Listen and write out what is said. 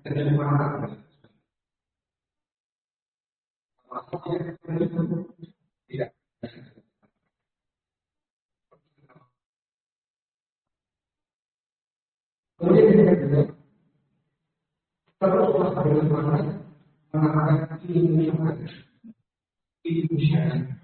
tidak. Kemudian yang kedua, teruslah bagaimana mengangkat ilmu syariat.